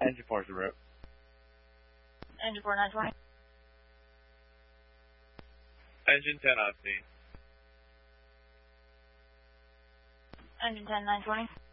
Engine 4 is a rip. Engine 4, 920. Engine 10 on scene. Engine 10, 920.